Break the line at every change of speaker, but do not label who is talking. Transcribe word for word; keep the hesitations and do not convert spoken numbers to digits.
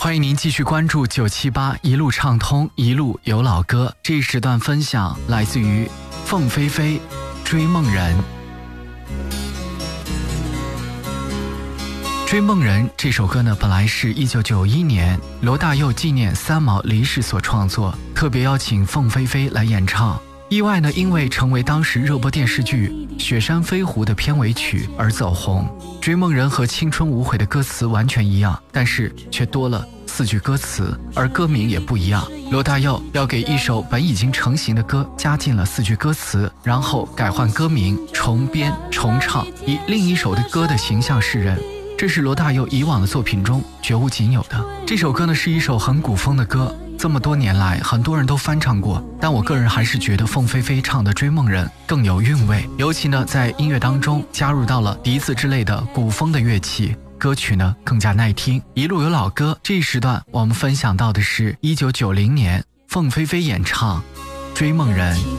欢迎您继续关注九七八一路畅通，一路有老歌。这一时段分享来自于凤飞飞《追梦人》。《追梦人》这首歌呢，本来是一九九一年罗大佑纪念三毛离世所创作，特别邀请凤飞飞来演唱。意外呢，因为成为当时热播电视剧《雪山飞狐》的片尾曲而走红。《追梦人》和《青春无悔》的歌词完全一样，但是却多了四句歌词，而歌名也不一样。罗大佑要给一首本已经成型的歌加进了四句歌词，然后改换歌名，重编重唱，以另一首的歌的形象示人。这是罗大佑以往的作品中绝无仅有的。这首歌呢，是一首很古风的歌，这么多年来很多人都翻唱过，但我个人还是觉得凤飞飞唱的《追梦人》更有韵味，尤其呢在音乐当中加入到了笛子之类的古风的乐器，歌曲呢更加耐听。一路有老歌，这一时段我们分享到的是一九九零年凤飞飞演唱《追梦人》。